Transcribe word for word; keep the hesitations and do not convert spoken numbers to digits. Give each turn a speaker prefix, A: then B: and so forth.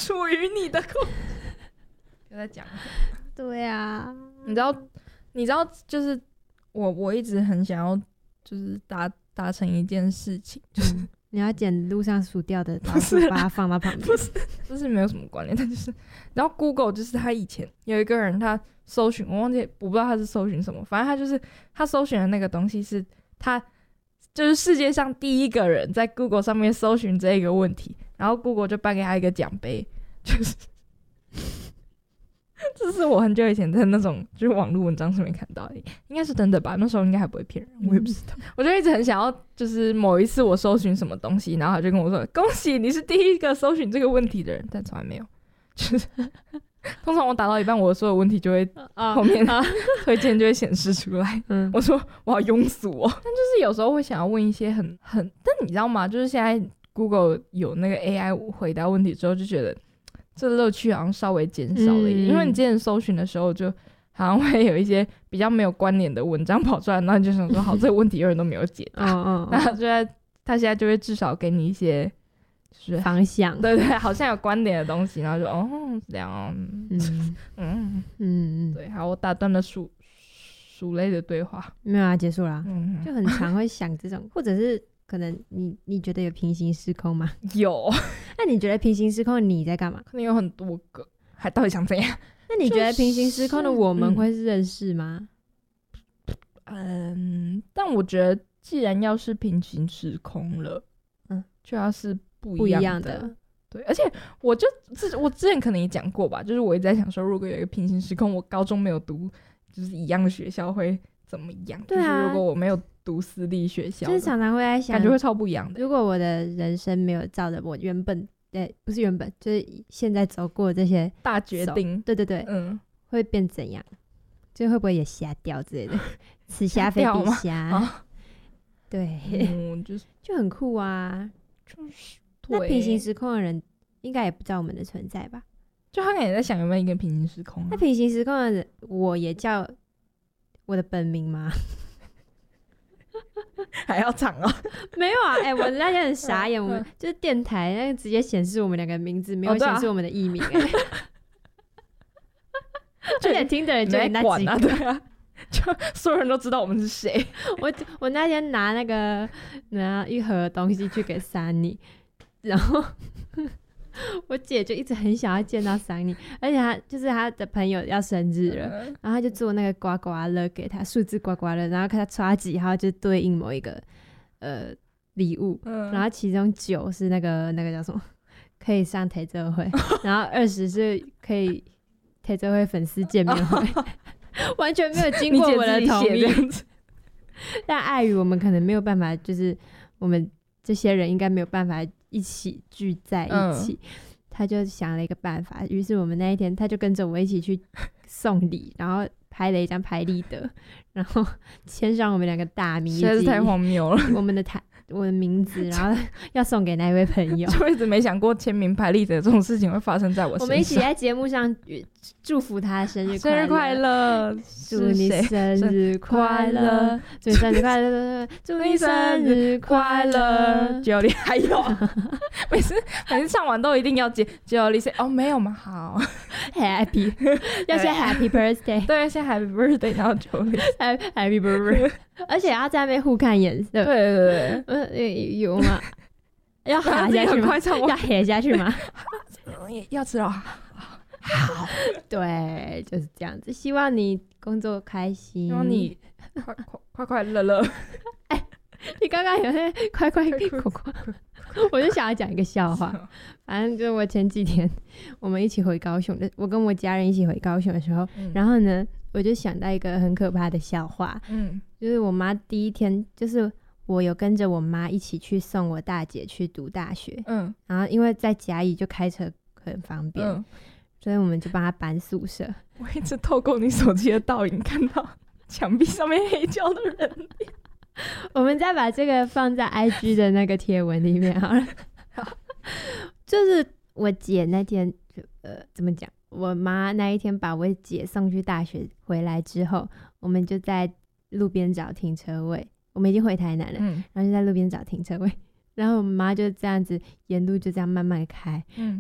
A: 属于你的空间。不要再讲了。
B: 对啊，
A: 你知道，你知道，就是我我一直很想要，就是达达成一件事情，就是、
B: 嗯、你要捡路上数掉的老鼠，把它放到旁边。
A: 不是，这是没有什么关联，但就是，然后 Google 就是他以前有一个人，他搜寻，我忘记，我不知道他是搜寻什么，反正他就是他搜寻的那个东西是他就是世界上第一个人在 Google 上面搜寻这个问题，然后 Google 就颁给他一个奖杯，就是。这是我很久以前在那种就是网络文章上面看到的，应该是真的吧？那时候应该还不会骗人，我也不知道。嗯、我就一直很想要，就是某一次我搜寻什么东西，然后他就跟我说：“恭喜你是第一个搜寻这个问题的人。”但从来没有。就是通常我打到一半，我所有问题就会后面推荐就会显示出来。嗯、我说我好庸俗哦，但就是有时候会想要问一些很很，但你知道吗？就是现在 Google 有那个 A I 回答问题之后，就觉得。这乐趣好像稍微减少了一点、嗯、因为你之前搜寻的时候就好像会有一些比较没有关联的文章跑出来，然后你就想说好这个问题有人都没有解答那他就在他现在就会至少给你一些就是
B: 方向，
A: 对对，好像有关联的东西，然后就哦这样哦嗯嗯嗯对，好，我打断了鼠鼠类的对话，
B: 没有啊，结束了、嗯、就很常会想这种或者是可能你你觉得有平行时空吗？
A: 有。
B: 那你觉得平行时空的你在干嘛？
A: 可能有很多个，还到底想怎样？
B: 那你觉得平行时空的我们会是认识吗？
A: 嗯，但我觉得既然要是平行时空了，嗯，就要是不一样的。
B: 不一样的
A: 对，而且我就我之前可能也讲过吧，就是我一直在想说，如果有一个平行时空，我高中没有读就是一样的学校会怎么样？
B: 对啊，
A: 就是如果我没有读私立学校，
B: 就是常常会在想，
A: 感觉会超不一样的。
B: 如果我的人生没有照着我原本，对，不是原本，就是现在走过这些
A: 大决定，
B: 对对对，嗯，会变怎样？就会不会也瞎掉之类的？此瞎非彼瞎，啊、对，嗯，就是就很酷啊。就是对，那平行时空的人应该也不知道我们的存在吧？
A: 就他可能也在想有没有一个平行时空、啊。
B: 那平行时空的人，我也叫我的本名吗？
A: 还要长哦？
B: 没有啊，哎、欸，我那天很傻眼，我们就是电台那个直接显示我们两个名字，没有显示我们的艺名、欸，哎、哦，而且听的人就那几个，
A: 啊、对啊，就所有人都知道我们是谁。
B: 我我那天拿那个拿一盒东西去给Sunny，然后我姐就一直很想要见到Sunny，而且她就是她的朋友要生日了，嗯、然后她就做那个刮刮乐给她，数字刮刮乐，然后看她刷几号就对应某一个呃礼物，嗯、然后其中九是那个那个叫什么可以上台奏会，然后二十是可以台奏会粉丝见面会，哦、完全没有经过我的同意。但碍于我们可能没有办法，就是我们这些人应该没有办法一起聚在一起，嗯、他就想了一个办法，于是我们那一天他就跟着我一起去送礼，然后拍了一张拍立得，然后签上我们两个大名，
A: 实在是太荒谬了，
B: 我们的台我的名字，然后要送给那位朋友。
A: 就一直没想过签名拍立得这种事情会发生在我身上。
B: 我们一起在节目上祝福他生日快乐，
A: 生日快乐，
B: 祝你生日快乐，祝你生日快乐，祝你生日快乐。
A: Jolly 还有，每次每次唱完都一定要接 Jolly say 哦没有吗？好
B: ，Happy 要先 Happy Birthday，
A: 对，先 Happy Birthday， 然后 Jolly
B: Happy Birthday， 而且要在那边互看颜色。
A: 对对对。
B: 呃，有吗？要哈下去吗？要黑下去吗？
A: 要吃了，好，
B: 对，就是这样子。希望你工作开心，
A: 希望你快快快快乐乐。
B: 哎、欸，你刚刚有那快快快快，我就想要讲一个笑话。反正就是我前几天我们一起回高雄的，我跟我家人一起回高雄的时候，嗯、然后呢，我就想到一个很可怕的笑话。嗯，就是我妈第一天就是。我有跟着我妈一起去送我大姐去读大学，嗯，然后因为在甲乙就开车很方便，嗯，所以我们就帮她搬宿舍。
A: 我一直透过你手机的倒影看到墙壁上面黑胶的人脸，
B: 我们再把这个放在 I G 的那个贴文里面好了。好，就是我姐那天就呃怎么讲，我妈那一天把我姐送去大学回来之后，我们就在路边找停车位。我们已经回台南了，嗯、然后就在路边找停车位，然后我妈就这样子沿路就这样慢慢开，嗯、